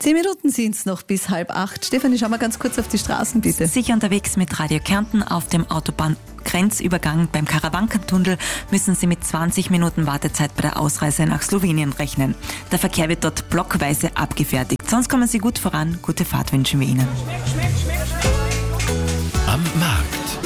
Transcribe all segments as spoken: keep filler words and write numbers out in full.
Zehn Minuten sind es noch bis halb acht. Stefanie, schau mal ganz kurz auf die Straßen, bitte. Sicher unterwegs mit Radio Kärnten auf dem Autobahngrenzübergang beim Karawankentunnel müssen Sie mit zwanzig Minuten Wartezeit bei der Ausreise nach Slowenien rechnen. Der Verkehr wird dort blockweise abgefertigt. Sonst kommen Sie gut voran. Gute Fahrt wünschen wir Ihnen. Am Markt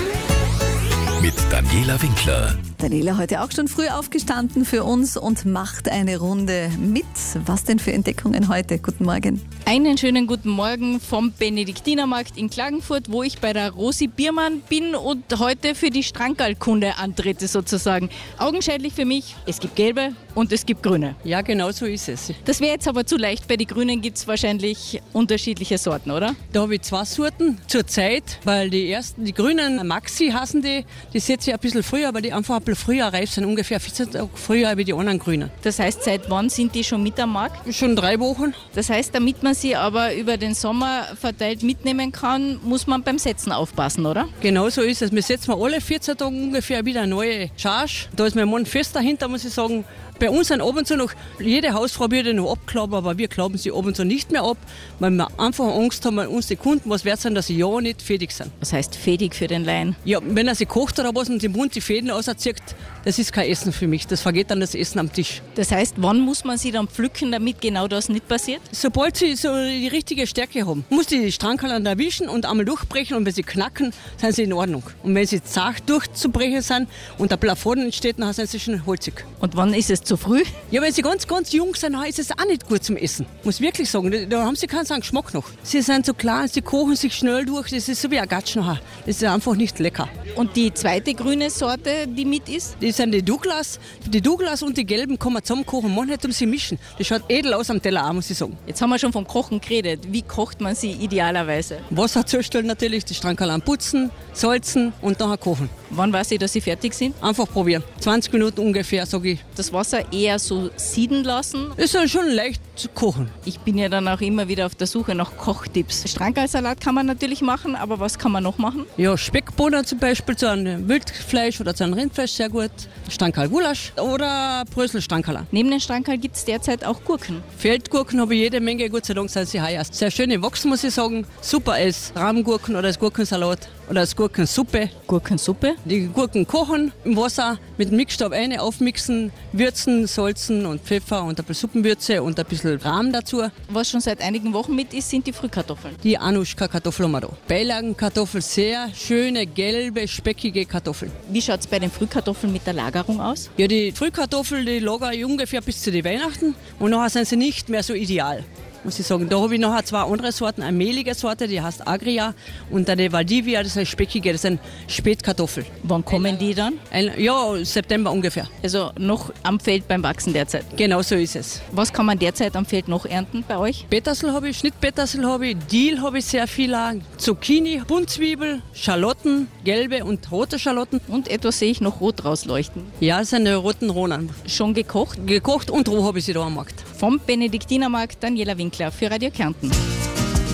mit Daniela Winkler. Daniela heute auch schon früh aufgestanden für uns und macht eine Runde mit. Was denn für Entdeckungen heute? Guten Morgen. Einen schönen guten Morgen vom Benediktinermarkt in Klagenfurt, wo ich bei der Rosi Biermann bin und heute für die Strankalkunde antrete sozusagen. Augenscheinlich für mich, es gibt gelbe und es gibt grüne. Ja, genau so ist es. Das wäre jetzt aber zu leicht. Bei den grünen gibt es wahrscheinlich unterschiedliche Sorten, oder? Da habe ich zwei Sorten zur Zeit, weil die ersten, die grünen Maxi hassen die, die setze ich ein bisschen früher, weil die einfach ein bisschen früher reif sind, ungefähr vierzehn Tage früher wie die anderen grünen. Das heißt, seit wann sind die schon mit am Markt? Schon drei Wochen. Das heißt, damit man sie aber über den Sommer verteilt mitnehmen kann, muss man beim Setzen aufpassen, oder? Genau so ist es. Wir setzen alle vierzehn Tage ungefähr wieder eine neue Charge. Da ist mein Mann fest dahinter, muss ich sagen. Bei uns sind ab und zu noch, jede Hausfrau würde noch abklappen, aber wir klappen sie ab und zu nicht mehr ab, weil wir einfach Angst haben, weil uns die Kunden was wert sind, dass sie ja nicht fertig sind. Was heißt fertig für den Laien? Ja, wenn er sie kocht oder was und im Mund die Fäden auszieht, das ist kein Essen für mich. Das vergeht dann das Essen am Tisch. Das heißt, wann muss man sie dann pflücken, damit genau das nicht passiert? Sobald sie so die richtige Stärke haben, muss die Strankerl erwischen und einmal durchbrechen und wenn sie knacken, sind sie in Ordnung. Und wenn sie zart durchzubrechen sind und der Plafond entsteht, dann sind sie schon holzig. Und wann ist es zu früh? Ja, wenn sie ganz, ganz jung sind, ist es auch nicht gut zum Essen. Muss wirklich sagen, da haben sie keinen so einen Geschmack noch. Sie sind so klar, sie kochen sich schnell durch, das ist so wie ein Gatsch nachher. Das ist einfach nicht lecker. Und die zweite grüne Sorte, die mit ist? Die sind die Douglas. Die Douglas und die gelben kann man zusammen kochen, man nicht um sie mischen. Das schaut edel aus am Teller auch, muss ich sagen. Jetzt haben wir schon vom Kochen geredet. Wie kocht man sie idealerweise? Wasser zustellen natürlich, die Strankerl putzen, salzen und dann kochen. Wann weiß ich, dass sie fertig sind? Einfach probieren. zwanzig Minuten ungefähr, sage ich. Das Wasser eher so sieden lassen? Ist ja schon leicht zu kochen. Ich bin ja dann auch immer wieder auf der Suche nach Kochtipps. Strankalsalat kann man natürlich machen, aber was kann man noch machen? Ja, Speckbohnen zum Beispiel zu einem Wildfleisch oder zu einem Rindfleisch sehr gut. Strankalgulasch oder Brösel-Strankerl. Neben den Strankerl gibt es derzeit auch Gurken. Feldgurken habe ich jede Menge, Gott sei Dank sind sie heuer. Sehr schöne Wachsen, muss ich sagen. Super als Rahmgurken oder als Gurkensalat oder als Gurkensuppe. Gurkensuppe? Die Gurken kochen im Wasser mit dem Mixstab rein, aufmixen, würzen, salzen und Pfeffer und ein bisschen Suppenwürze und ein bisschen Rahm dazu. Was schon seit einigen Wochen mit ist, sind die Frühkartoffeln. Die Anuschka-Kartoffeln haben wir da. Beilagenkartoffel, sehr schöne, gelbe, speckige Kartoffeln. Wie schaut es bei den Frühkartoffeln mit der Lagerung aus? Ja, die Frühkartoffeln, die lagere ich ungefähr bis zu den Weihnachten und nachher sind sie nicht mehr so ideal. Muss ich sagen. Da habe ich nachher zwei andere Sorten, eine mehlige Sorte, die heißt Agria und dann die Valdivia, das ist eine speckige, das sind Spätkartoffeln. Wann kommen die dann? Ein, ja, September ungefähr. Also noch am Feld beim Wachsen derzeit? Genau so ist es. Was kann man derzeit am Feld noch ernten bei euch? Petersel habe ich, Schnittpetersel habe ich, Diel habe ich sehr viel, Zucchini, Buntzwiebel, Schalotten, gelbe und rote Schalotten. Und etwas sehe ich noch rot rausleuchten. Ja, das sind die roten Rohnen. Schon gekocht? Gekocht und roh habe ich sie da am Markt. Vom Benediktinermarkt, Daniela Winkler für Radio Kärnten.